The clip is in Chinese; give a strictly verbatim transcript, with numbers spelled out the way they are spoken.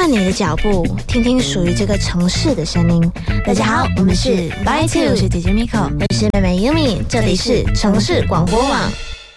慢你的脚步，听听属于这个城市的声音。大家好，我们是 By Two， 我是姐姐 Miko， 我是妹妹 Yumi， 这里是城市广播网。